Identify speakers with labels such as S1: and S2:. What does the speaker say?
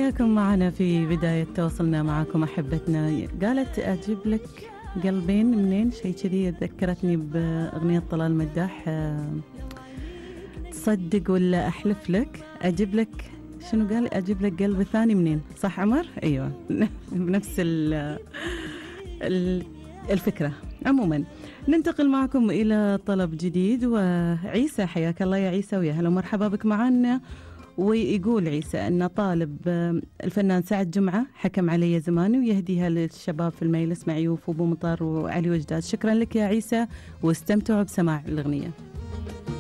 S1: لكم معنا في بداية تواصلنا معكم أحبتنا. قالت أجيب لك قلبين منين، شيء كذي ذكرتني بأغنية طلال مداح. تصدق ولا أحلف لك أجيب لك، شنو قال؟ أجيب لك قلب ثاني منين؟ صح عمر؟ أيوة بنفس الفكرة. عموما ننتقل معكم إلى طلب جديد، وعيسى حياك الله يا عيسى، ويا هلا ومرحبا بك معنا. ويقول عيسى أن طالب الفنان سعد جمعة حكم علي زماني ويهديها للشباب في الميلس مع عيوف وابو مطر وعلي وجداد. شكرا لك يا عيسى، واستمتعوا بسماع الأغنية.